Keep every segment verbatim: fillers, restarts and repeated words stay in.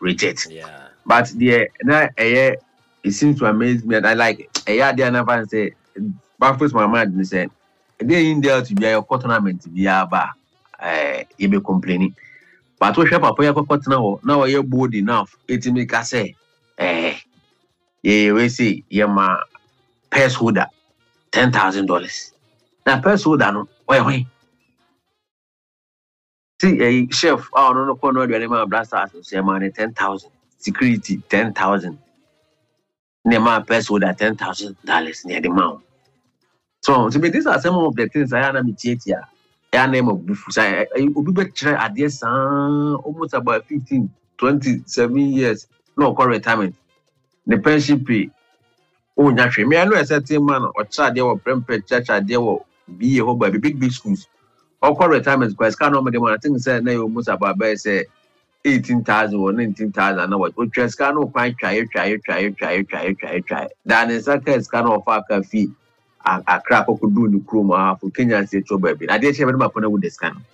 reject. Yeah. But the na eh it seems to amaze me, and I like it. Eh, they never say baffles my mind and say they in there to be a tournament to be a bar. Eh, you be complaining. But we share papa ya kokot now. Now you bold enough. It make us say, eh, yeah, we say yeah ma purse holder ten thousand dollars. Now purse holder no, why why? See a chef, oh no no corner the animal blasters say money ten thousand. Security ten thousand. Near my purse holder ten thousand dollars near the mount. So to me, these are some of the things I am here. I name of before. I will be try at this almost about fifteen, twenty-seven years. No call retirement. The pension pay. Oh, naturally, me I know a certain man or child there or prempeh church there will be a whole baby big big schools. Or call retirement because can't know the one. I think say now almost about by say eighteen thousand or nineteen thousand. Now what? Which is can't quite try try try try try try try. Then is a case can't offer a fee. A crack could do the crew for Kenya say to baby. I did share my phone with this kind.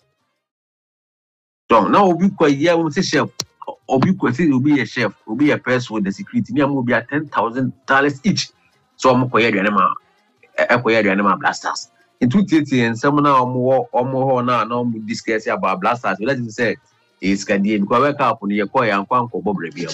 So now we quite yeah, we say chef or we could say will be a chef, will be a person with the security. Me will be at ten thousand dollars each. So I'm quite the animal, a quite the animal blasters. In two thirty and some now more or more now no discuss about blasters. Let us say it's Canadian because I wake up on your coy and Quanco Bob Rebio.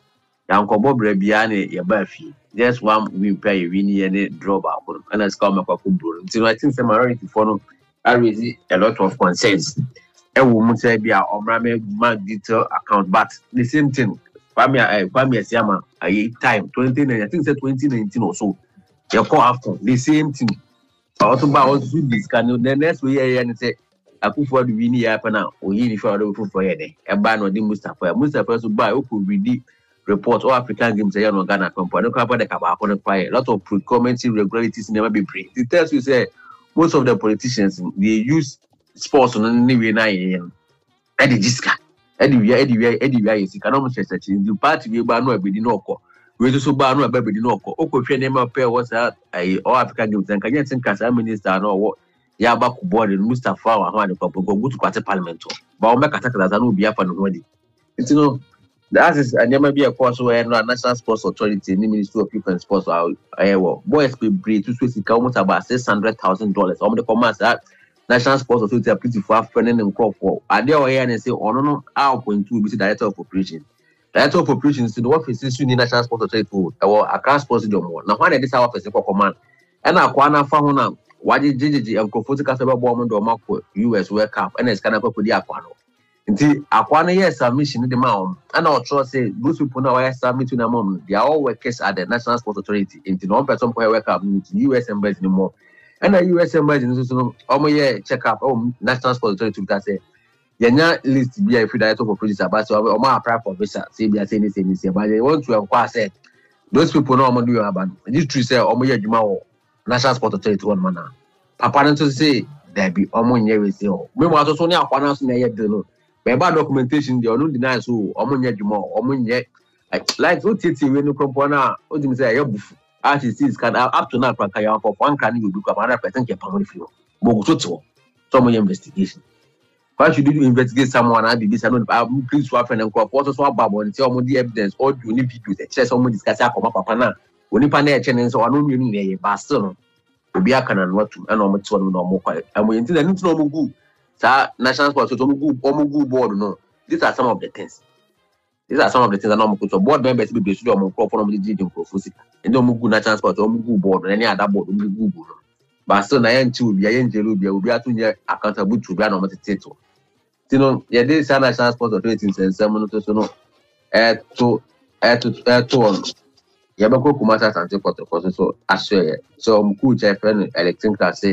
Uncle Bob Rebiani, your Buffy. Just one we pay Winnie any drawback, and as come a couple. So I think the majority follow. I raise a lot of concerns. A woman say, be a Omrame mark detail account, but the same thing. Kwame, Kwame Siama, a time twenty nine, I think it's twenty nineteen or so. You call after the same thing. I also about this can the next way and say, I put for the Winnie happen now, or he for the for a a ban or the Mustafa. Mustafa to buy who could read report all African games here on Ghana company. No cover the Kabako fire. A lot of pre-commenting irregularities never be break. It tells you say most of the politicians they use sports on any way now. Eddie Jiska, Eddie, Eddie, Eddie, Eddie, you cannot say such in the party we ban no be no ko. We just ban no be no ko. Oko hwe name pair was that all African games and can you think as a minister no what ya ba ku board Mustafa wa ho adekwa go to party parliament. But o make attack that no be happen no dey. You know that is and there may be a course where no National Sports Authority, the Ministry of Youth and Sports, are boys be breed to switch almost about six hundred thousand dollars. Om the commerce that National Sports Authority are pretty for friending and crop for. Are they here and say, oh no no, our point two be the director of operations. Director of operations in the office is the National Sports Authority or a class sports more. Now when this our office for command. And I kwana found why did J J J and Kofutika Bomb or Marco U S World Cup and it's kind of put the aquano. Nti akwana yes submission the mount and I'll trust say those people now are submitting a moment. They are all workers at the National Sports Authority. Into one person for work up to U S embassy anymore. And the U S embassy is also yeah check up oh National Sports Authority that say yenya list be a free director for producer but so or my apply for visa say be say this this but they want to inquire say those people know I'm doing about this true say omo ye adwuma wo National Sports Authority one man papa no to say there be omo nye we say oh me mo aso so ne akwana so na ye de no. But documentation, they are not denied so omunya juma omunya like so titi we no compona o dim say ya bufu artists can up to now can ya for one can you do one hundred percent ke pamoni free bo so to so mo investigation why should you investigate someone and be this no please so friend and co also so ababo until omo the evidence or you need videos e say someone discuss akoma papa na oni pa na e chene so anu mienu ne ye ba still obi aka na no to na omo to no omo kwa amo enti na nti no omo gu sa National Sports Omugu board no. These are some of the things. These are some of the things that no mugu board members be based on omo from the G D Microphone. And Omugu National Sports Omugu board any other board Omugu board. But still na yen two be yen jelu be obi atunye accountable to be no motitator. You know, yeah this National Sports Authority in seven to so no eh to eh to eh to on. Yeah, but Kumasa Sante Porto so aswe. So Omugu Jeff electric say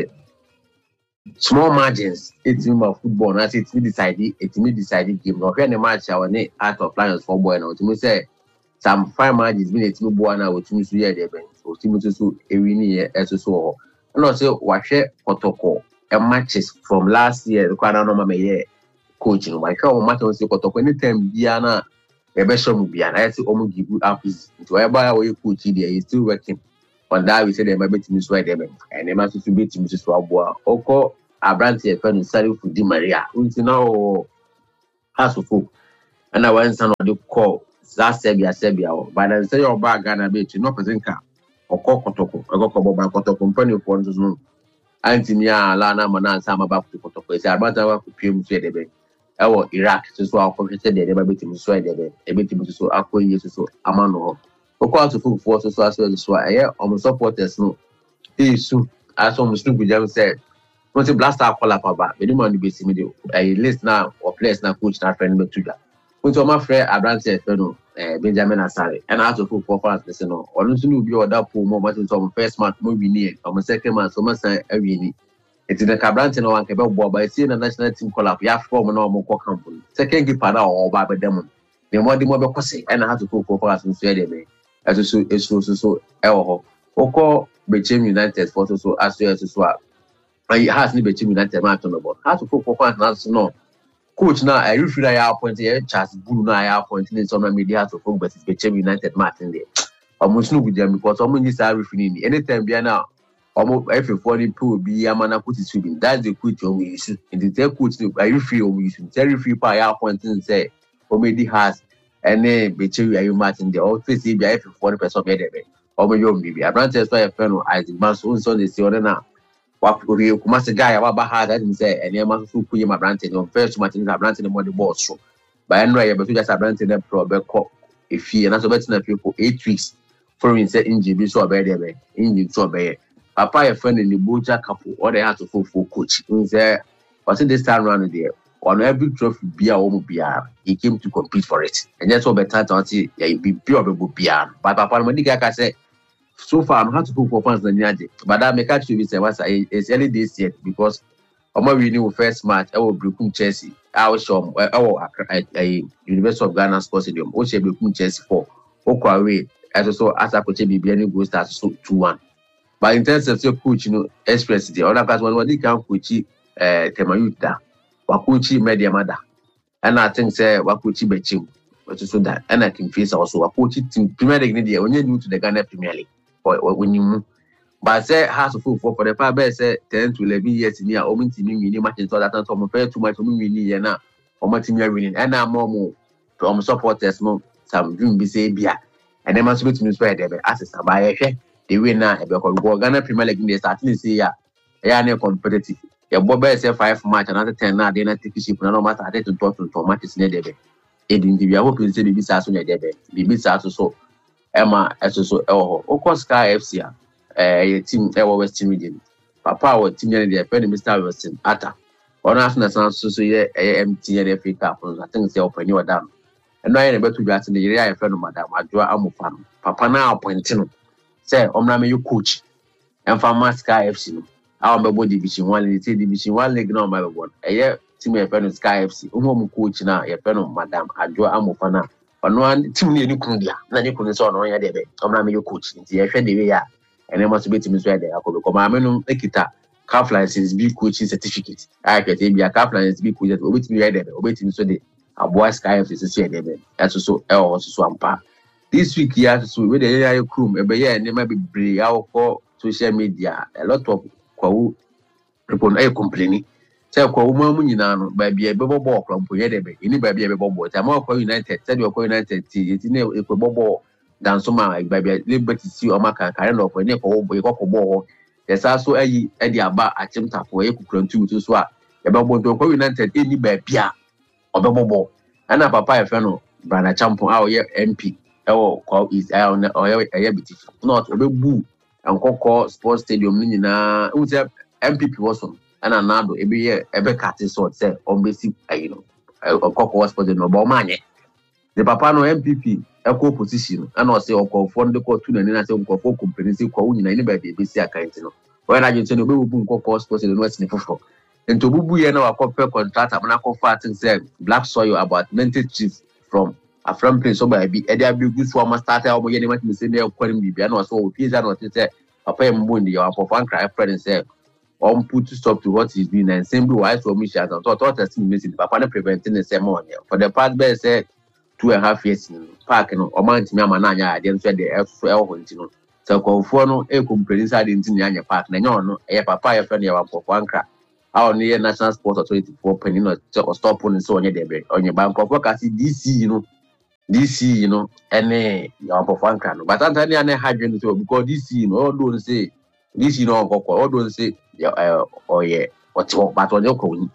small margins, it's in my football. And I say it's me decided, it's me decided game. No, when the match, I want out of Lions for boy now. To me say some five margins been a team boy now with me so yeah, they been so team to so a winning as so. And also watch it protocol and matches from last year. The Kwana no mama yeah coaching. My show match on say protocol anytime Diana a best show be and I say omu give you up is to whereby we coach there is still working. On that we say they might be to sweat them and they must to be to Missus Wabua. Oko Abranti a friend sorry for Di Maria. We now has of folk and I went on the call that Sebia Sebia, but I say your bag and a bit, no person car or Kokotoko, I go about Koto company for no. Antimia, Lana, Manan, Sama back to Kotoko, is about to Pum Fedebe. Our Iraq, so our computer, they never beat him so a bit so Aqua years so Amano. Of course, the full force so as well as why almost supporters no. He soon, as almost look with them said. Once a blast out call up about, the man to be similar. A list now or place now, coach, not friend, but to that. Once my friend, I branch a fellow, Benjamin Asari, and out of football fans, listen, or don't you be or that poor moment in some first month movie near, or my second month, so much every knee. It's in the Cabranton or Quebec by seeing a national team call up, ya form an normal company. Second, give Pada or Baba Demon. The more the more Cossy, and I have to cook for fast and Sweden. As a so, it's so, so, Elho. Oko, Became United for so as well as swap. And he has never been United Martin about how to cook for fans. No, coach now, I refuse I appoint here, Charles Bruno, I appoint in some media to focus, but it's Became United Martin there. Almost no with them because someone is a referee. Anytime be now. Almost every forty pool be a man put it swimming. That's the coach we use. In the tell coach, I refuse we use. Tell refuse by our point and say, Omedi has and then between you Martin the office be every forty percent of the or maybe a branch as a fellow as the man's own son is the other now. What we must a guy about hard and say, and you must put my branch on first Martin a branch in the body board. So by Andrea, but you just a branch in the pro if he and that's a better people eight weeks for instead in G B so a better in so bad. Papa, a friend in the Boja couple, or they had to full for coach. In there, was it this time around there? On every trophy, beer or beer, he came to compete for it. And that's what better to see, yeah, be pure of beer. But Papa, when I say, so far, I'm hard to put for fans than Yaji. But I make actually say, what's it's early days yet because I'm already new first match, I will bring Chelsea. I was shown, I will a University of Ghana Sports Stadium, which will bring Chelsea for Okwa as also as I could be any go start two one. But in terms of your coach, you know, express the other class one, they can coach uh Temayuta, Wakuchi Media Mada. And I think say Wakuchi Bechim, which is so that and I can face also a coach in Premier League India when you're new to the Ghana Premier League or when you move. But say has to full for the five say ten to eleven years in here, Omin team winning matches so that I'm compared to my team winning now, or my team winning, and I'm more from supporters, more some dream be say beer, and then must be to spread them as a Sabaya. The winner because Ghana Premier League they starting to say yeah, yeah, competitive. Your Bobby say five match another ten now. They not take ship no matter how they to talk to matches near there. It in the hope you say the big as on there. The big as so Emma as so oh of course Sky F C eh team Ewa Western region. Papa was team there friend Mister Western Atta. On national so so yeah M T N F A Cup. I think say open you down. And now you better be at the area friend Madam Adwa Amufan. Papa now appointing. Say, I'm not your coach. And for Sky F C, I'm a division one, and division one league no my one. A year, team a pen Sky F C, um, coach now, a pen of Madame Adwa Amofana. But one team near Nukundia, Nanny couldn't saw no idea. I'm not your coach. The F N D A, and I must be to Miss Ready. I could come. I'm no Ekita, calf license, big coaching certificate. I can be a calf license, big coach, obey me ready, obey me so they a boy Sky F C to see them. That's also also swampa. This week, yeah, so with the A I crew, every year, and they might be brave out for social media. A lot of people are complaining. Say, Kwau you know, by be a bubble ball from Poyede, any baby a bubble. I'm all United, said you're United, it's in a bubble down so much by Liberty Sea or Maca, kind of when you go ball. There's also a Eddie Abba attempt for a cook to swap. A bubble to United, any baby or bubble. And a papa, fellow, Brana Champo, our M P. Oh, call is on a bit not a boo and call sports stadium na who's a M P P was on and another every year every cat is sort say on basic you know a cocoa for the noble money. The papa no M P P a co position and I say or call for the court to and I say for companies call in anybody be see a kind of when I just say no boom cocoa sports in the West for and to boo you know a corporate contract I'm not confiding say black soil about mental chiefs from a from place so by be a good swammer starter or any much missing there calling me and also pizza or say papa mbundi your for one cry friend and say on put to stop to what he's doing and simply wise for me shot and thought that missing papa preventing the same one for the past best said two and a half years in park and or man to me manana I didn't say the L hunting so call for no a complaint inside in your park no no a papa friend you for one cry our near National Sports Authority for penny or stop on so on your debate on your bank of work. I see D C, you know, D C, you know, any your fan can, but Anthony and I had to because D C, you know, all don't say this, you know, all don't say, uh, oh, yeah, what's what, but on your cone.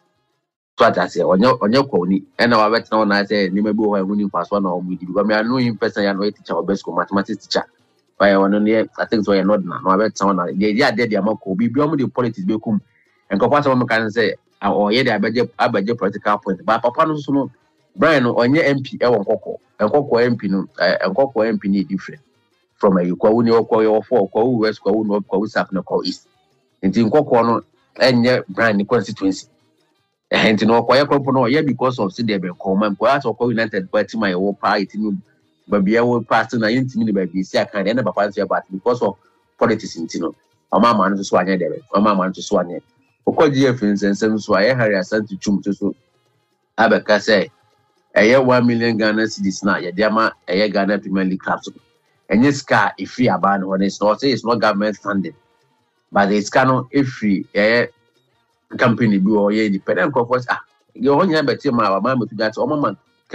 So I say, on your on your cone, and our vet now, I say, you may go and win pass one or with you. I mean, I know in person, I know teacher or best school mathematics teacher. By one on the I think so, you're not now. I bet someone, they are dead, your mom could be beyond the politics, be come. And Papa someone can say, oh, yeah, I bet you, I bet you political point. But Papa knows no, Brian, on your M P, Ewan Coco, and Coco M P, and Coco M P need different from a you call your call your four, call West, call North, call South, no call East. And in Coco, and your brand constituency. And no, quiet company, yeah, because of the Debel Common, Quat or United Party, my own party, but be able to pass to intimate by B C. I can't end up about because of politics in Tino. Or my man to Swania, David, or my man to Swania. For quite dear friends and some Swaya Harry, I sent to Chum to so. Abeka say, a year one million Ghana cities now, your Dama, a year Ghana Premier League clubs. And yes, car if free about when it's not, say it's not government funded, but it's cannot if free, a company be or independent corporate. Ah, your own number team, my mamma to that, or mamma,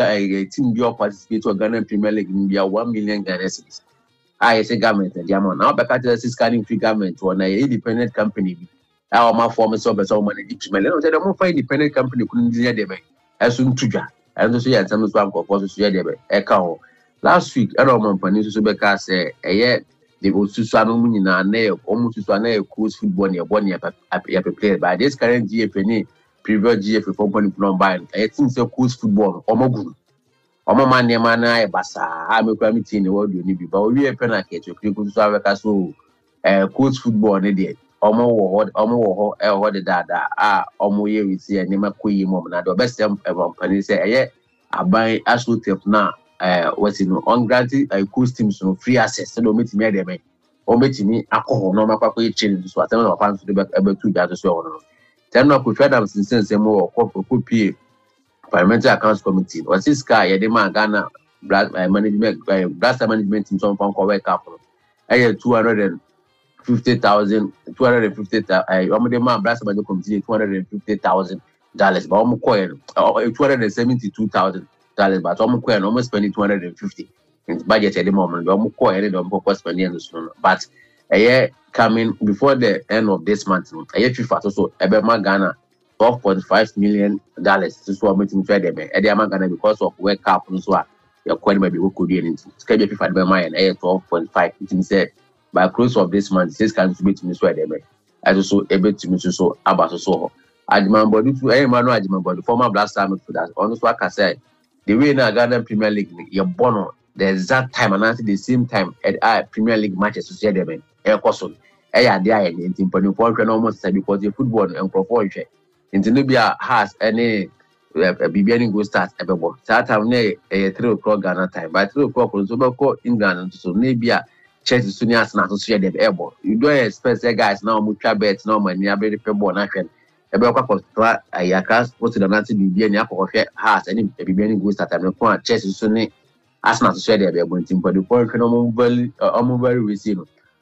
a team be participate to a Ghana Premier League in be a one million Ghana cities. I say government, the amount now, but that's scanning free government to an independent company. Our my former service or money, I don't find independent company couldn't do that. As soon to ja, and so yeah, some swamp of also yeah, echo. Last week, I don't know, Panis Subeka say, a year, they go to Swanum in a nail, almost to a cruise football near one year played by this current G F N, previous G F for company from buying. I think so, cruise football, or Mogu. Or my man, Yamana, Bassa, I'm a committee in the world, you need, but we are penalty to Kriku Savaka, a cruise football, an idiot. Omo wo omo wo e ho de dada a omo ye wisi ani makoyi mom na do best em company say eye aban absolute na eh what you know on granted a cool teams no free access so metimi e de me o metimi akọ no makwa e change so atem na pan so de be tu ja so no ten no ko twadam sinsen sem wo ko ko pie parliamentary accounts committee o sis sky ye de ma Ghana management blaster management team so fan ko work up eye two hundred fifty thousand, two hundred and fifty thousand. I am the man, Brass Major Committee, two hundred and fifty thousand dollars. But I'm coin, two hundred and seventy-two thousand dollars. But I'm coin, almost spending two hundred and fifty in budget at the moment. But I'm coin, and I'm purpose spending the soon. But a year coming before the end of this month, a year FIFA so Ebema Ghana, twelve point five million dollars. This is what I'm meeting for them. Ebema Ghana because of work up, so your coin maybe we could do anything. Schedule FIFA Ebema and a twelve point five. It said. By close of this month, this can be to me so I also able to me so about so. Adman body to any man, Adman body, former blast time for that. On what I said, the way now Ghana Premier League, you're born on the exact time and at the same time at our Premier League matches to see them. Air Cosson, Air Dia, and in Pony Point almost said because the football and performance into Libya has any beginning go start ever. Start time near a three o'clock Ghana time. By three o'clock, also in Ghana, so maybe. Chelsea Sunias na to share them airborne. You don't expect the guys now mutual bets now money able to ball na hwen. E be kwa kwa ayaka sports the nanti bibia ni akọ hwe heart any bibia ni go start am no Chelsea Suni Arsenal to share them airborne team but the point no mo very omo very receive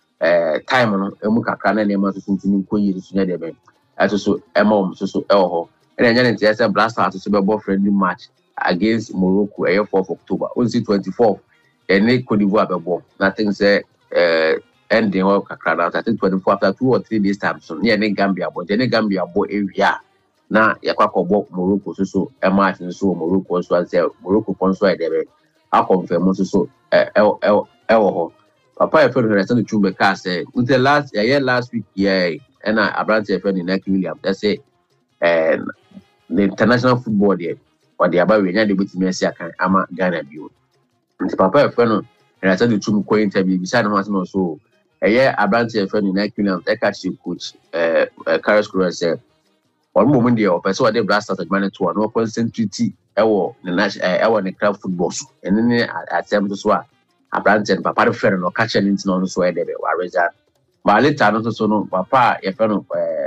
eh time no emu kakra na na so suntini nkoyi to share them. Aso so emo so so e ho. And then you say Blaster to Super Bowl friendly match against Morocco e fourth of October. On the twenty-fourth and Cote d'Ivoire be ball. Nothing say uh ending of Kakra. I think twenty-four after two or three days time so near Gambia but then Gambia bo area na yakwa ko Morocco so so e match so Morocco so as Morocco sponsor there I confirm so so eh eh eh ho papa e feel the return to Chumbe car say until last year last week yeah and I Abrante e friend Nick Williams they say and the international football there or the about we nya dey betimi asia kan ama Ghana bio nti papa e friend and I said the two ko interview beside no no so a year Abrante e friend Nick Williams e catch coach eh Carlos Cruz say one moment there person what dey Blasters at man to no concentrate e wo the national e wo the club football so and then attempt so a Abrante and papa the friend no catch anything no so e dey be worry that but later no so no papa e friend eh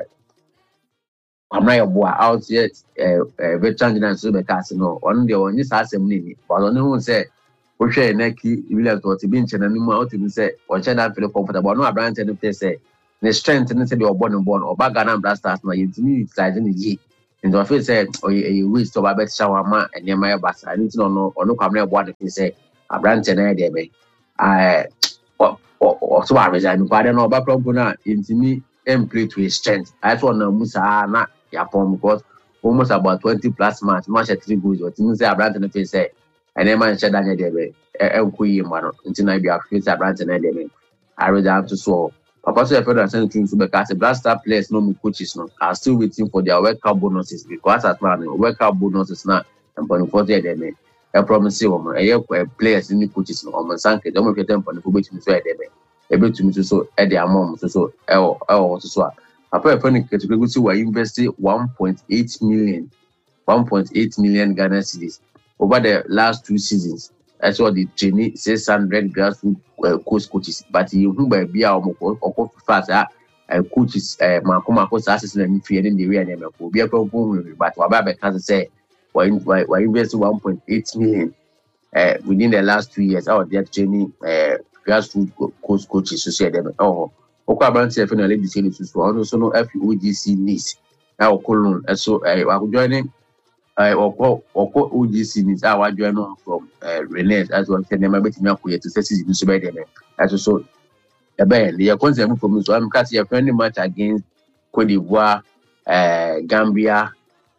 I'm not a boy out yet eh veteran general so be cast no on the on this asem ni but on who say we share Nick Williams to be in channel no out to say on channel feel comfortable no Abrante no say the strength and say you're born and born or back and blasters no you need to in the G and the office said or you wish to about shawarma and your my bus I need to know or no come what if you say a branch and idea me I or so I resign but I don't know about problem into me and play to his strength I thought no musa not your form because almost about twenty plus match match at three goals or things say a branch and the face say and then man said that idea and queen one until I be a face a branch and idea I read down to so Papa said federal sent to because the blaster players no coaches no are still waiting for their workout bonuses because as well workout bonuses now and for forty them I promise you um players in the coaches no on sanke don't make them for the coach to say them able to me so at their mom so so oh oh so Papa friend category we invested one point eight million one point eight million Ghana cedis over the last two seasons. I saw the training six hundred grassroots uh, coach coaches, but you who by be our or fast uh, coaches, uh, Makoma coach assistant and free in the real name of be a problem, but Wababe can say, why invest one point eight million uh, within the last two years out there training uh, grassroots coach coaches to say them. Oh, okay, about definitely the same to also no F U G C needs now, colon, so I will joining. I or or O G C needs our journal from uh, Rennes as well. Can never bet me up to say season so bad. As so, a band, the concept from so I'm casting a friendly match against Cote d'Ivoire, uh, Gambia,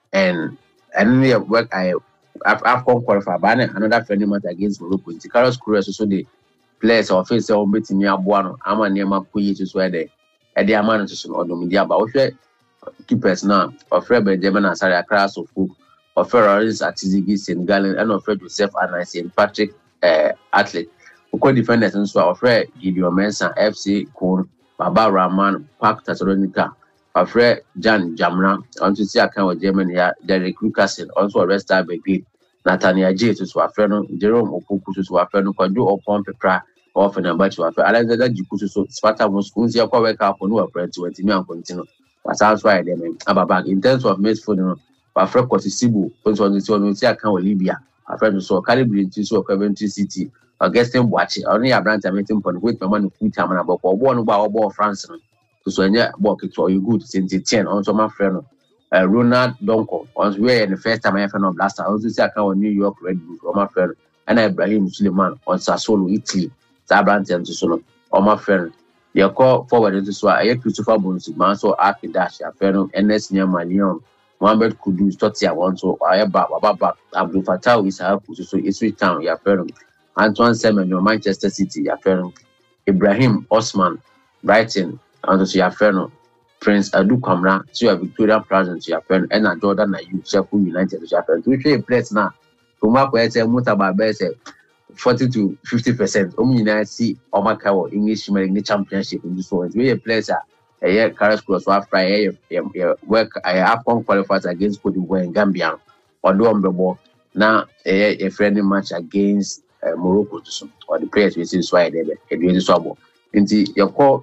and and the work I I've come qualified by another friendly match against Morocco. The Carlos Cruz so the players or face on betting me abuano. I'm a near my puy to swear there. At the amount of on the media, but keepers now of Rebel German as a class of folk. Of Ferraris at Tizigi, Saint Gallen, and of Joseph and I Saint Patrick uh, athlete. Who co defenders and so of Fred Gideon Mensah, F C Kun, Baba Rahman, Park Thessalonica, of Fred Jan Jamra, on to see account with Germany, Derek Lucasen, also a rest time brigade, Nathaniel J. to Swaferno, Jerome Okuku to Swaferno, Kodu upon Pepra, often a batch of Alexander Jikusu, Sparta was Kunzia Kowek up on who friend to a team and continue. But sounds right, them about in terms of midfield. After Kotisibu, once on the one see account with Libya, a friend so Calibri to Coventry City, or guest him watching, only a branch meeting for the wait my money put time about one about ball France to so any walk it for you good since the ten on some friend. Ronald Donko, once we in the first time I ever know blaster, I also see account with New York Red Bull for my friend, and Ibrahim Suleiman on Sassuolo, Italy, Zabrant and to Sono, or my friend. Your call forward into so I Christopher Bones, Manso Arkidash, a friend, N S near Manion. Mohamed Kudu Stotia want so I Baba Abdul Fattah is a so Ipswich Town, your friend. Antoine Semenyo, Manchester City, your friend. Ibrahim Osman, Brighton, and also your friend. Prince Adu Kamra, so your Victoria Present, your friend, and Jordan Ayew, Sheffield United, your friend. We play place now. To mark where say Mutababa say forty to fifty percent. Only United see Omakawa English English Championship in this one. We a place. A year Carlos Cross after a work I have come qualified against Cote d'Ivoire and Gambia. Although I'm the ball now a friendly match against uh, Morocco to some or the players we see why they be swabo. Into your call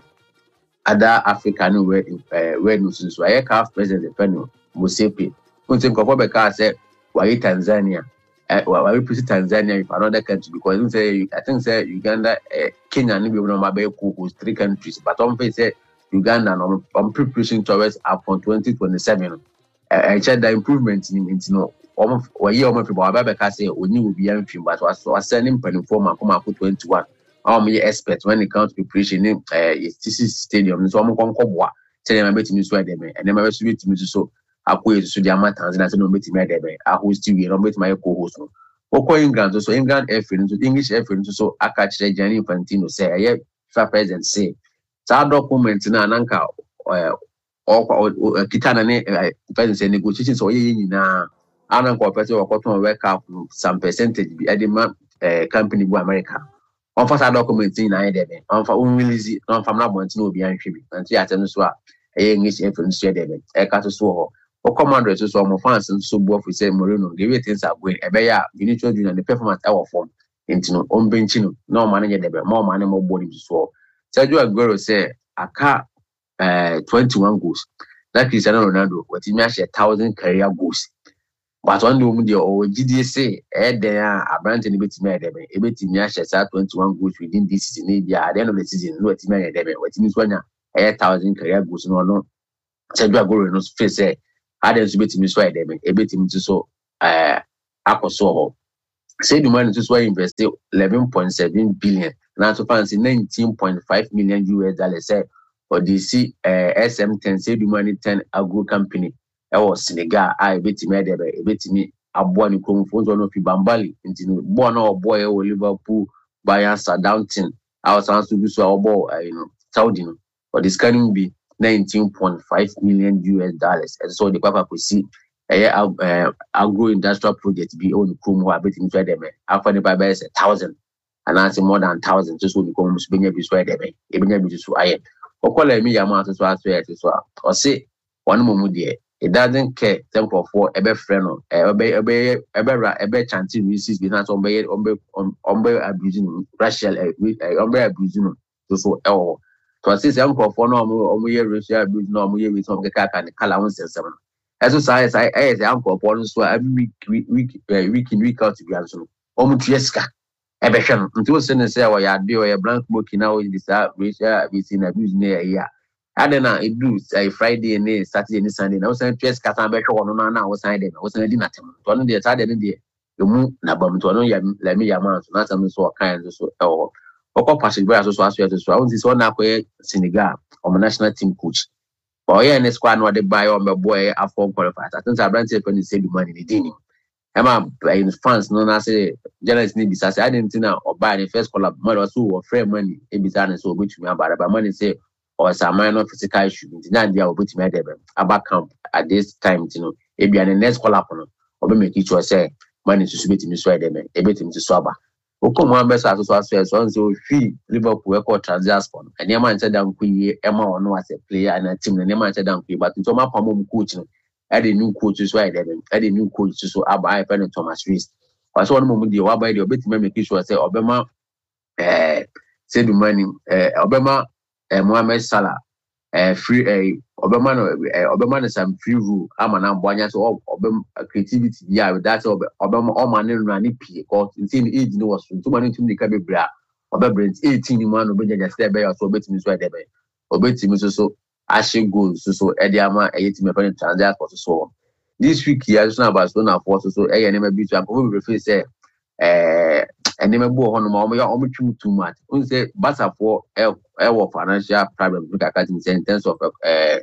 other African where uh where no since why calf president Peno Musepe. Until Kokobeka said why Tanzania uh, why we put Tanzania if another country because say I think say Uganda uh, Kenya and we know host three countries but on face say Uganda and I'm preparing towards up on twenty twenty-seven. I check the improvement in it. No, almost one year of people. I say when you will be anything, but was was sending pen form and come up with twenty-one. I'm the expert when it comes to preparation in uh, T C Stadium. So I'm going to go. Tell them I'm betting you swear them, and then I'm betting you so. I go to the Amatans and I say no betting me them. I host you. I'm betting my co-host. Okay, England so England F into English F into so I catch the Gianni Infantino say I hear if president say. That document na nanka or kitana ne president negotiations or ye na ananka person or cotton work up some percentage be edema company go America. On first document in na there on for release on from na want no be anhwe and see atem so a English influence there there e ka so ho o commander so so mo fans so bo for say Moreno the way things are going e be ya Vinicius Junior the performance our form intino on bench no no manager there more money more body so Sergio Aguero say aka uh, twenty-one goals. That Cristiano Ronaldo what he match a thousand career goals. But one day we or G D S say eh there a brand any bit me there e bit me match twenty-one goals within this season. At the end of the season, no team there what means when a thousand career goes no no said you are going to face say I didn't bet me so I dem a bit him to so uh akoso say the money to so invest eleven point seven billion now to fancy nineteen point five million U S dollars say for D C uh, S M ten say the money ten agro company e was Senegal I bet me there a bit me aboa ni kronfo so no fi Bambali nti no boy no boy e Liverpool Bayern Southampton I was also do so obo you know Saudi no for this can be nineteen point five million U S dollars and so the papa could see a uh, agro industrial project be on Chrome who are betting to them after the Bible is a thousand and I say more than thousand just when you come to be swear them even if you so I or call me amount to swear to swear or say one moment there it doesn't care temple for a better friend a be a be a better a better chance receives because on be on be on be abusing racial on be abusing to so oh to assist young for no omo ye racial abuse no omo ye with some kaka and color one seven exercise I as uncle upon so every week week week week in week out to be answer omo tueska e be hwe no nti o se ne say o ya de o ya blank book now in this racial abuse in abuse na ya adena it do say Friday and Saturday and Sunday na o say tueska tan be hwe no na na o say dey na o say di natem to no dey Saturday no dey emu na bam to no ya la me ya man so na sam so kan so e o okọ passage boy so so aso so I want this one na ko Senegal o national team coach. But yeah, in the squad, no, they buy on the boy after qualified. I think I brand said when they say the money, they didn't. Emma in France, no, I say journalists need this. I say I didn't know or buy the first collab money or so or free money. It be done so which me about but money say or some minor physical issue. Not the or which me there about camp at this time, you know. It be an next collab on or be make each other say money to submit me swear them a bit into swabber. Oko mo ambesa so so so so so fi Liverpool e ko transfer and e man said am kuyi e ma ono as a player and a team and e man said am kuyi but to ma pamo coach no e dey new coach so I dey e dey new coach so aba I pen Thomas Rees was one moment dey wa by dey obetime make sure say obema eh say the money eh obema eh Mohamed Salah eh free eh obema no eh obema no some free rule ama na boanya so obema creativity yeah that's obema o man no ani pie cause in age no was too many too many kabe bra obema eighteen ni man obeja just there be so obetimi so there be obetimi so so ashe goals so so e dey ama e yetimi pe transact for so this week here so na Barcelona for so so e ye na be to am we refer say eh enema bu ho no ma o mo twum too much un say Barca for e e financial problem look at it in terms of eh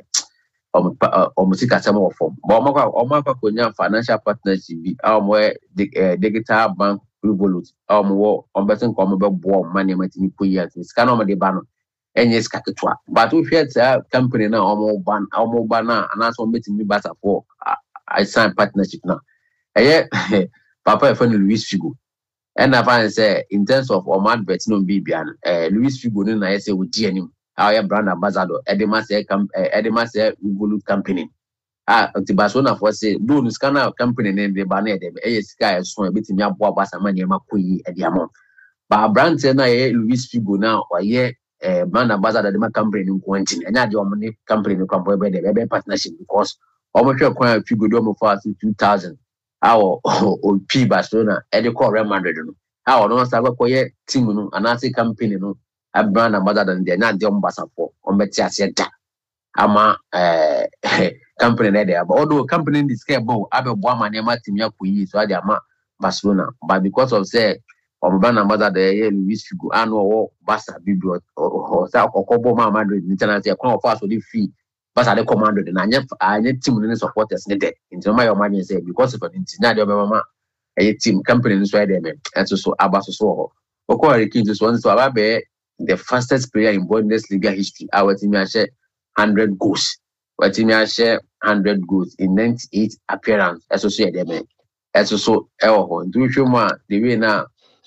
um um sikasem of form but omaka omaka konya financial partnership bi am digital bank Revolut am wo on betin ko mo be bo money matini koyi at sika no mo de ba no enye sika ketwa but we fear that company na omo ban omo ban na na so metimi Barca for I sign partnership now eh papa e fun Luis Figo and I find say in terms of Oman bet no bibian eh Luis Figo no na say we di anim our brand ambassador Edema say Edema say Revolut company ah the Barcelona for say do no scanner company name the banner dem eh sika so betimi aboa Barca money ma koyi e di amount but brand say na eh Luis Figo now or ye eh brand ambassador dem company nko ntin enya de omo ne company nko boy be dem be partnership because omo hwe kwan Figo do mo for two thousand our O P Barcelona e dey call Real Madrid no how no say go ye team no anase company no a brand ambassador dey na dey on Barca for on beti ase da ama eh company na dey but although company this care bow abe bo ama na ma team ya koyi so dey ama Barcelona but because of say on brand ambassador dey Luis Figo anu o Barca bibio o say okobo ma Madrid international kwa of so dey free Barca dey command dey na anya anya team no supporters ne dey into my imagine say because of an international dey mama a team company no so dey me and so so aba so so oko Hurricane just one so aba be the fastest player in Bundesliga history our team has share one hundred goals our team has share one hundred goals in ninety-eight appearance associate them and so so e ho do show ma the way na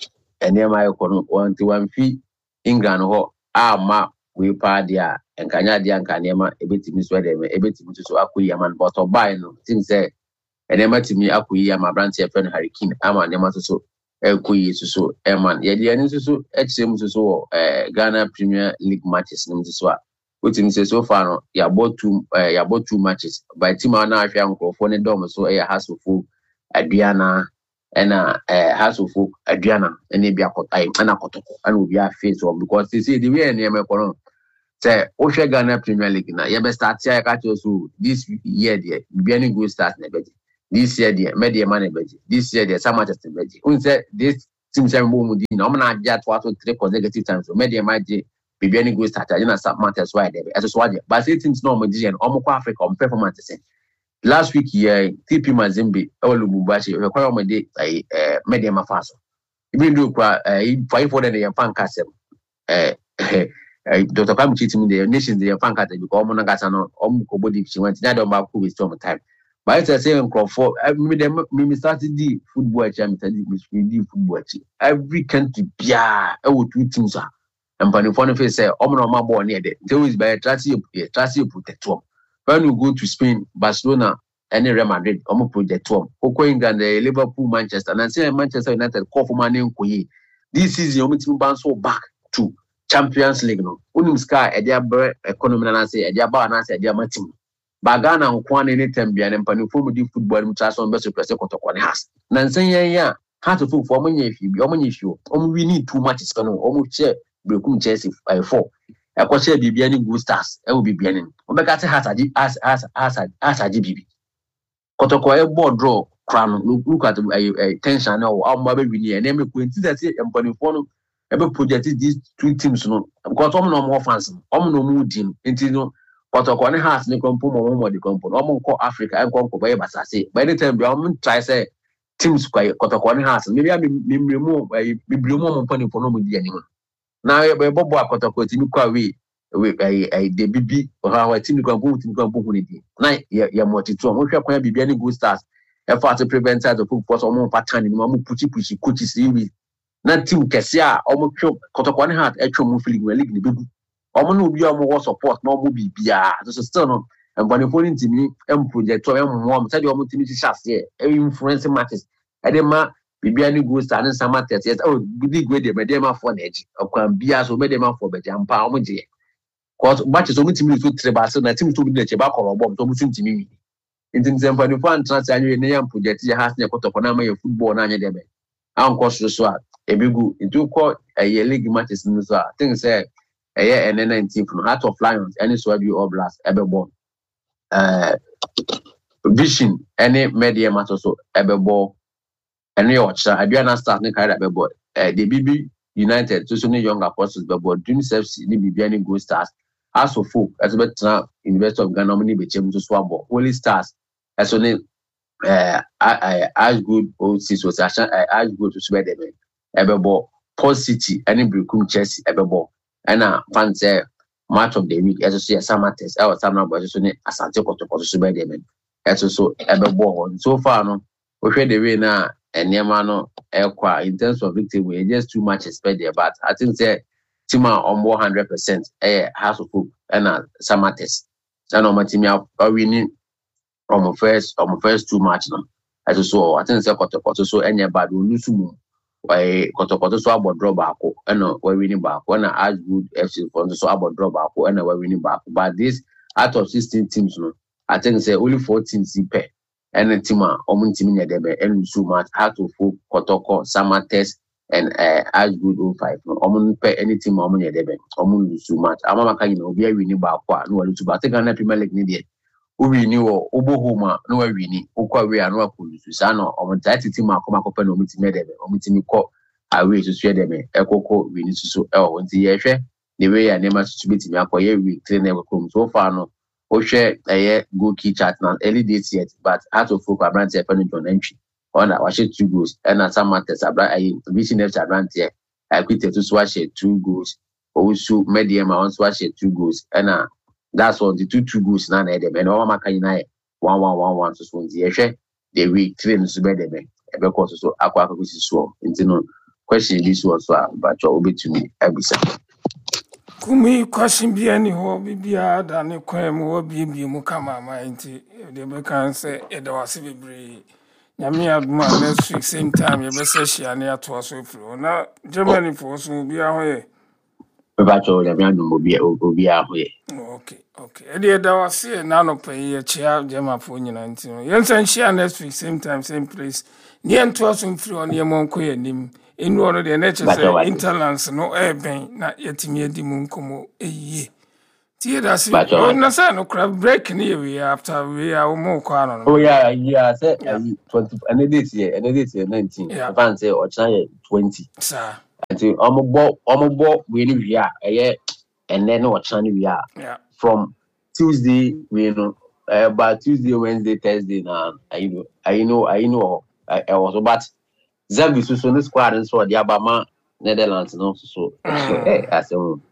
enema e kono one to one fee England ho ama we pa dia enkanya dia nkanema ebetimi so dem ebetimi so akoyi man but obai no think say enema timi akoyi ama branch e friend Hurricane ama enema so so akoyi so so e man ye dia ni so so hm so so eh Ghana Premier League matches nim so a wetin say so far no ya bought two uh, ya bought two matches by team na ahwe ankofo ne dom so e hasofo aduana ena eh hasofo aduana ene bia kotai ana kotoko ana obi afi so because they say the way na me kono Say Osha Ghana Premier League na you best start here catch also this year there beginning good start na beji. This year there media man beji. This year there some Manchester beji. Un say this team say mo mudi na omo na agya to ato three consecutive times so media man dey beginning good start na some Manchester why there. As so why but say teams no mo dey and omo kwa Africa on performance say. Last week here T P Mazembe e wo Lubumbashi e kwa omo dey eh media man faso. Even though kwa eh five for the fan kasem eh Doctor Kwame Chitim the nations the fan card because omo na gasa no omo ko body she went na don back with some time but I say nko for me dem me started the football cha me started the football chi every country bia e wo two teams ah and pan for no face say omo na ma ball near there they always by trust you trust you protect one when you go to Spain Barcelona and Real Madrid omo project one oko England Liverpool Manchester and say Manchester United call for man nkoyi this season omo team bounce back to Champions League no unim ska e dia bre economy na say e dia ba na say e dia matim ba Ghana nko an any time bia ne mpanifo mu di football mu traso be so press kotoko ne has na nsen yan ya ha to fo mo nya fi bi o mo nya fi o mo we need too much ska no o mo che brekum Chelsea four e ko che bibia ni good stars e wo bibia ni o be ka te has agi as as as as agi bibi kotoko e board draw crown look at tension na o mo be wini e na me ko enti say mpanifo no ebe project these two teams no because omo no more fans omo no mu din enti no kotoko ne has ne kompo mo mo de kompo omo nko Africa en kompo ba basase by the time bi omo try say teams kwa kotoko ne has maybe me me mu bibiri mu mo pani for no mu di ani ho na e bobo akotoko ti mi kwa we we eh de bibi o ha wa team kwa go team kwa bo ni di na ya multitude mo hwe kwa bibia ni good stars e fa to prevent us of football omo pattern ni mo puchi puchi coaches ni na team kese a omo twa kotoko ne hat etwa mo feeling league ni begu omo no obi omo wo support na omo bibia so still no and for team ni em project o em mo am say omo team ti shase e influence matches e dey ma bibia ni go start and sama test yes oh big go dey me dey ma for na eji okwan bia so me dey ma for be jam pa omo je cause matches omo team ni so three ba so na team to be dey che ba ko bom so mo team team ni intin sem for the fan transfer anyu ne yam project ya has ne kotoko na ma ye football na anya dey be anko so so a ebigu into call a league matches in so I think say a year and nineteenth from Heart of Lions any so be all blast ebebo uh vision any media match so ebebo any ocha aduana start ne carry ebebo uh the B B United so so ne young apostles bebo dream F C ni bibia ni go stars as of folk as better University of Ghana money be chem so so abo holy stars as so ne uh I as good old six was as good to spread them ebebo Paul City any brekum Chelsea ebebo na fan say match of the week eso so summer test e was summer boy so ne Asante Kotoko so be dem eso so ebebo so far no we hwe the way na enema no ekwa in terms of victory we just too much expect there but I think say team are on one hundred percent eh House of Hope na summer test so no team are winning from first from first two match no eso so I think say Kotoko so enye bad we lose mu why Kotoko so about draw back and we winning back when I as good F C for so about draw back and we winning back but this out of sixteen teams no I think say only fourteen pair and the team are omun team near them and so much how to full Kotoko summer test and uh, as good oh five no omun pair any team omun near them omun lose so much amama kan you know we winning back no we lose but I think Ghana Premier League need we ni wo obohoma no we wini okwa we anu akolusu sa no omutati team akoma kopa no omutime debe omutime ko awe so so debe ekoko wini susu e wo nti ye hwe the way ya nema susu bitimi akoye we train e ko so far no o hwe eye go key chat na early dates yet but out of folk brand e fani John entry on that was two goals and at some matters abra ayi vision F brand here I quit to so share two goals also medium I want to share two goals and that's all the two two goals na na dem and all maka ina one one one one so so nti ye hwe the week train so be dem e be ko so so akwa akwa si so nti no question this was so but you obetumi abisa kumi question bi ani ho bibia da ne kwan mu wo bibia mu kama ma nti de be kan say e da wase bebre nyame aduma next week same time ye be say shia ne ato so fro na Germany for so bia ho ye Bacho ya miandu obi obi ahoye. Okay, okay. Edi da wase na no pay ye chia German for nyina nti no. Yen san share next week same time same place. Ni ento aso free on ye monko ye nim. Enu ono de na che say interlands no e ben na yetimi edi mu nkomo eyiye. Tie da si. Oh, na say no crab break ni we after we are mo kwa no. Oh yeah, yeah, say twenty and this year, and this year nineteen. Yeah. If I say or China twenty. Sir. Until omobo omobo we ni we are, eh, and then or China we are. Yeah. From Tuesday, we know, uh, but Tuesday, Wednesday, Thursday, now I know, I know, I know, I, I was about Zambi so this squad and so the Abama Netherlands, no, so, eh, I said, oh,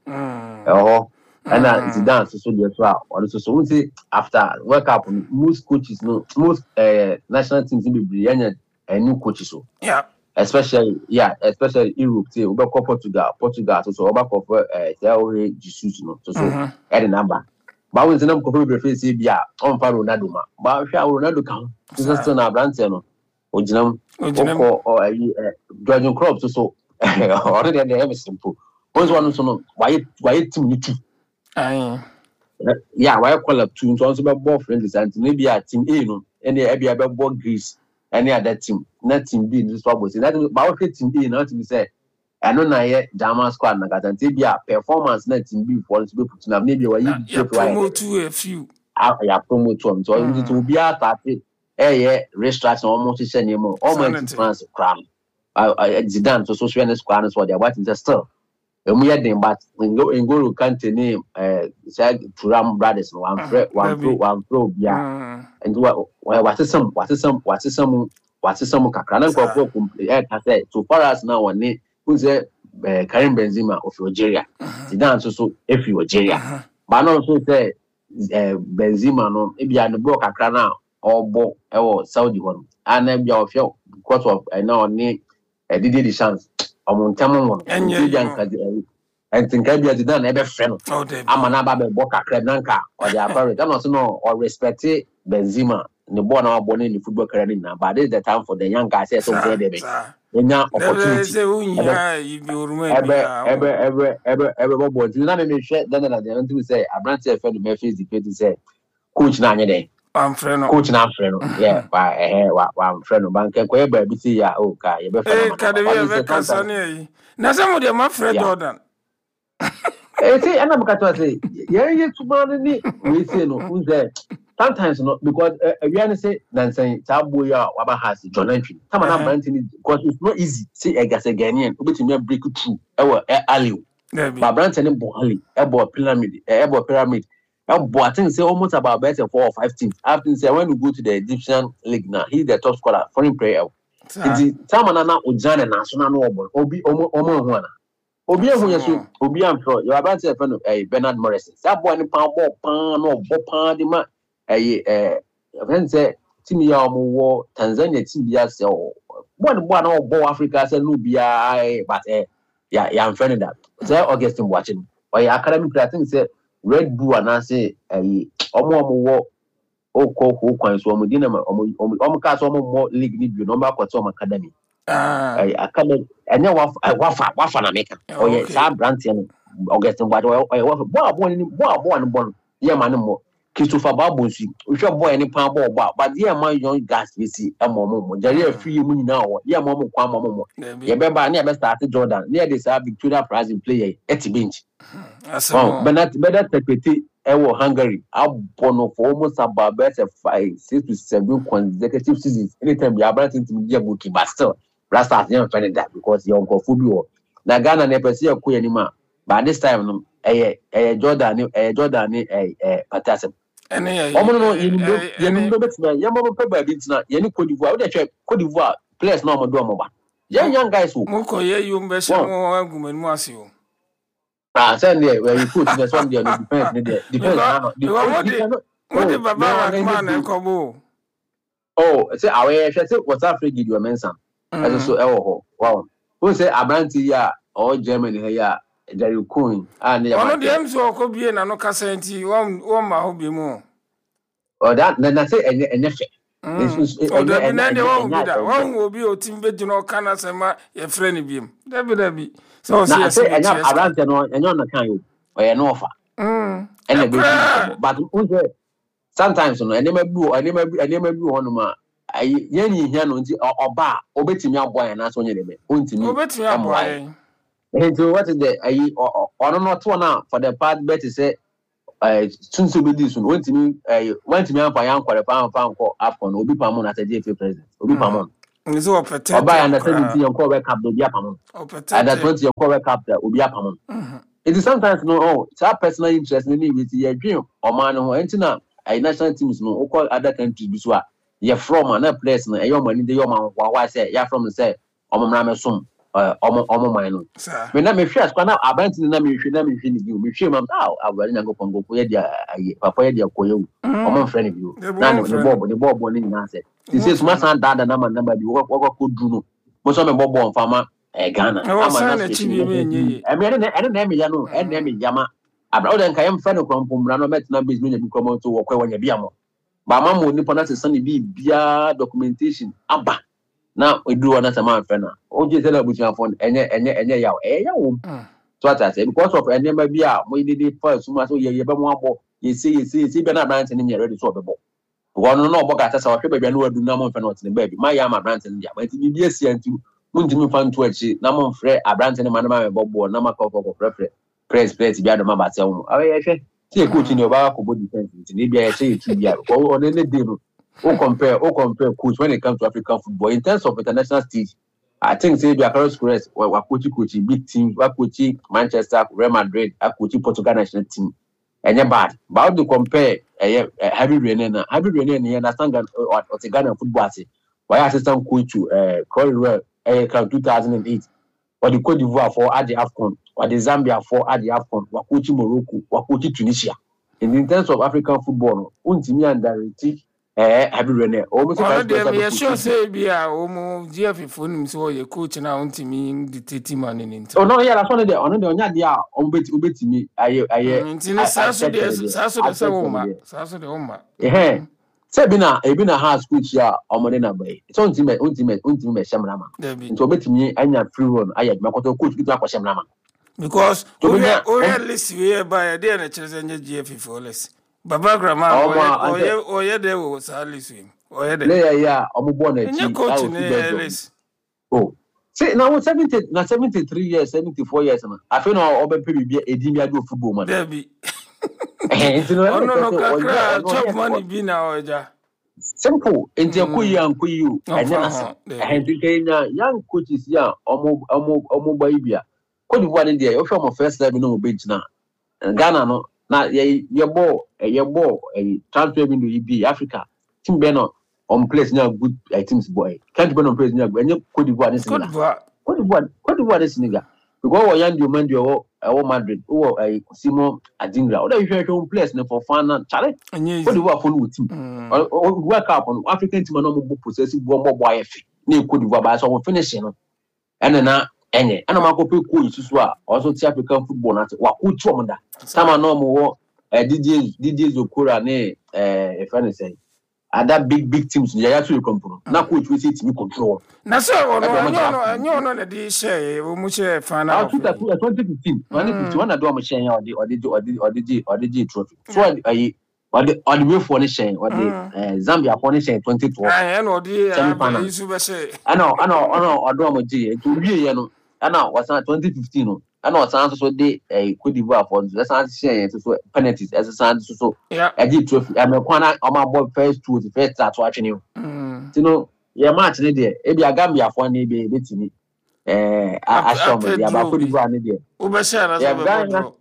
and that's the dance, so the trial, or so, so say after work up, most coaches, no, most uh, national teams in the brilliant and new coaches, so, yeah, especially, yeah, especially Europe, say, over Portugal, Portugal, so, over for uh, Jesus, no, so, so, at a number. But when some people prefer say bia on fa Ronaldo ma ba hwa Ronaldo kan so so na brand no oginam oko or Georgian Crop so so already they have simple once one so no why why team ni two aye yeah why call up two so be ball friendly and maybe a team A no and e be be ball Greece any other team not team B this what was that but team A na team say I know na ye German squad na gatante bia performance na team B for to be put na maybe why you promote to a few ah ya promote to so it will be atate eh yeah restructure almost say name almost France crown I Zidane so so so squad so they what is still emu ye den but ngo N'Golo Kante name eh say Thuram brothers no one one pro one pro bia and what what is some what is some what is some what is some kakra na go go eh say so far as now one who say uh, Karim Benzema of Algeria. Zidane so so if you Algeria. But no so say uh, Benzema no e bia no block akra na obo e wo Saudi one. And e bia of your because of uh, now ni e did the chance omontam mo. And think e bia Zidane e be friend. Ama na ba be block akra nanka or the apparent. And also no or respect Benzema. The boy now born in the football career now. But this is the time for the young guys to play them. Enya opportunity ebe ebe ebe ebe ebe bobo ti na me hwe dan na dem nti say abrante e fe do me face the face say coach na anye den am friend coach na friend yeah wa eh wa wa friend bank ko e ba bi ti ya o ka ye be friend eh ka de be ka sane yi na say mo de ma friend Jordan eh say ana mo ka to say ye ye tuma ni we say no who say sometimes not because we uh, say then saying Tabu ya waba has John Entry. Come on, Brantini because it's not easy. Say a gas a Ghanaian, but you break through. Ewa Ali, but Branton Bohali, Ebo pyramid, Ebo pyramid. Ebo I think say almost about better four or five teams. After say when you go to the Egyptian league now, he's the top scorer, foreign player. It's Tamanana Ojana national noble. Obi Omo Omo Juana. Obi who yesu Obi am sure you are about to say friend Bernard Morrison. That boy ni pan ball pan no ball pan the man. Eh eh friend say team ya omo Tanzania team bia say oh one boy na obo Africa say no bia but eh ya ya friend that say Augustine watching or your academic player think say Red Bull and say eh omo omo o ko ko kwan so omo dinama omo omo ka so omo league ni bi no ba kwata omo academy ah eh academy enya wafa wafa na meka o ye sa brand no Augustine but o wafa bo abo ni bo abo ni bo ye ma ni mo Christopher Babusi, we shall boy any palm ball, but dear my young gas, we see a moment. Jerry, free money now, yeah, Momo, Quamo. You remember, never started Jordan, near this Victoria Prize in play at the bench. But not better take Ewo Hungary. I'll born for almost about better five, six to seven consecutive seasons. Anytime you are brought to be a bookie, but still, Rasta never find that because you're uncle football. Now, Ghana never see a queen anymore. But this time, a Jordan, a Jordan, a Patassim. Omo no yin do yin do betima ya mo pe ba bi ntina ye ni Cote d'Ivoire we dey check Cote d'Ivoire players no mo do mo ba ye young guys wo mo ko ye yum be se mo agumani mo ase o ah say there where you put the one there no defense ne there defense na no defense what the baba man e ko bo oh say awe hwe say what Africa give you mention as so e wo ho wow who say abranti ya or Germany he ya Jerry Coin and ya one of them so ko bie na no kasenti won won ma ho bi mu oh that na say enye enye fe oh da bi na de won bi da won obi o tim be gino kana sema ye frɛ ne biem da bi da bi so na say enye abrante no enye no kan yo o ye no offer mm enye be but sometimes no enye ma bi enye ma bi enye ma bi ho no ma ye ni hia no nti oba obetimi aboa ya na so nye de be ontimi obetimi aboa and so what is the I or not one for the part better say eh sunso be this one wantimi eh wantimi amfa yan kware pa amfa anko afcon obi pamon na J F A president obi pamon nzo opetete oba ya na seventeen yanko we cap obi apamon ada twenty yanko we cap obi apamon it is sometimes no oh that personal interest ni with your dream o man no entina ai national teams no o other countries bi so a ye from na place no e yo mani de yo man wa wa say ya from say omomra me som omo omo man no me na me hwe askwa na abant ni na me hwe na me hwe ni bi me hwe mam ah awari nyango pongo ko ye dia aye papa ye dia koyo omo friend bi o na ne bobo ne bobo ni na say this is my son dada na man number bi wo ko dru no mo so me bobo mfama eh Ghana ama na chibi me nyi e me ne ene na me ya no ene me yama abra o den kayem friend ko mpombra no met na base no nya bi ko to wo kwa wanya bi amo ba ma mo ni pona se sane bi bia documentation aba na edu na sama friend na o je sele buchia phone enye enye enye yawo eh yawo so ata say because of enye ma bi a mo didi for suma so ye ye ba mo abo ye say ye say say be na branch ni nye ready so obebo wono no obo ka tasa wo hwe ba bia no adu na mo friend no tin ba bi ma ya ma branch ni dia ma ti bi esi antu muntimi fan to achi na mo frɛ abrante ne manama me bɔbɔ na makɔkɔ kɔ frɛ press press bia do ma ba tɛ wo awe ye hwɛ tie coach ni oba ko body defense ni bia ye hwɛ tu bia o ne ne dey no o compare o compare coach when it comes to African football in terms of international stage I think say bia Carlos Queiroz wa coach coach big team wa coach Manchester Real Madrid a coach Portugal national team enye bad but to compare eh Heavy Rain na Heavy Rain ni understand the Ghana football ase why assistant coach to eh Corey eh two thousand eight or the Cote d'Ivoire for at the AFCON or the Zambia for at the AFCON or coach Morocco or coach Tunisia in terms of African football untimi underrate eh Heavy Rain almost like me sure say bia omo G F fo nim so ye coach na untimi dictate man ni oh no yeah that's one there ono de onya dia ombeti obetimi aye aye ntini saso de saso de se wo ma saso de wo ma eh say bi na e bi na house coach ya omode na boy so untimi untimi untimi me shemra ma nti obetimi anya free run aye makoto coach bi to akọ shemra ma because o ya o ya list we by dey na chere nya G F for list Baba Grandma oye oye de wo salisi oye de le ya omubo na chi coach ne list oh say now seventy na seventy-three years seventy-four years na afi na obepe bibia edimi ado football man Debi eh no no kakra chop money bi na oja simple enti akoyi ankoyi o enye na sa eh enti kenya young coaches ya omo omo omo boy bia Cote d'Ivoire dey e ofe omo first time no bench na Ghana no na ye ye ball ye ball eh transfer window ibi Africa team be no on place na good uh, teams boy can't be on place na enye Cote d'Ivoire ni Senegal Cote d'Ivoire Cote d'Ivoire ni Senegal because we yan di man di o o Madrid o eh Simon Adingra o dey hwe hwe place na for fan na chale Cote d'Ivoire for no team o work up on African team no mo possessive bo mo boy F na Cote d'Ivoire ba so finish no ene na enye ana makope coach so a also ti African football na wa coach o mda sama no mo wo eh D J D J Zokora ne eh if I say other big big teams ya ya to control na coach we say team control na so no no no no na di share we mu share final twenty fifteen twenty fifteen na do am share ya odi odi odi odi odi trophy so ayi odi odi we for ne share odi eh Zambia for ne share twenty twelve ah na odi isu be share ana ana ana odo am je to wie ye no ana wasa twenty fifteen no ana wasa so de eh Cote d'Ivoire for let's say so penalties as so so e di trophy e me kwana o ma boy first two the first start watch ni you know ye match ni de e bia Gambia for ni be betimi eh ashom ya ba Cote d'Ivoire ni de o be share na so be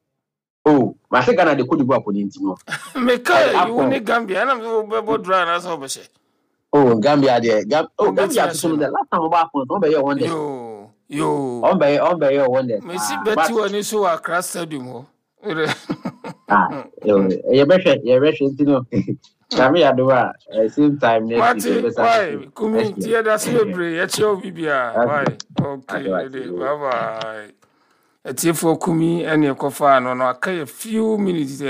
oh ma se Ghana de Cote d'Ivoire for ni ntimo me kai you ni Gambia na so be bodra na so be share oh Gambia de oh Gambia so the last time ba for no be ye one day yo on be on be one day me si beti woni so Accra stadium ho ah yo ye be hwe ye be hwe ntino kami ya do a same time next week why kumi tie da celebrate ye che obibia why okay bye bye etie for kumi ene kofa no no aka a few minutes